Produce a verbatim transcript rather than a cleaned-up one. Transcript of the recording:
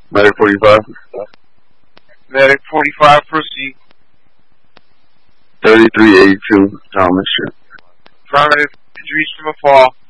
Medic forty-five. Medic forty-five, proceed. thirty-three eighty-two, Thomas Street. Affirmative, injuries from a fall.